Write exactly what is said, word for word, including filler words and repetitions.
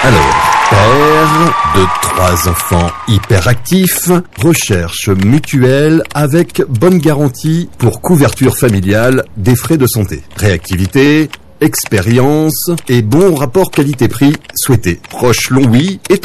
Alors, père de trois enfants hyperactifs, recherche mutuelle avec bonne garantie pour couverture familiale des frais de santé. Réactivité, expérience et bon rapport qualité-prix souhaité. Roche Longwy est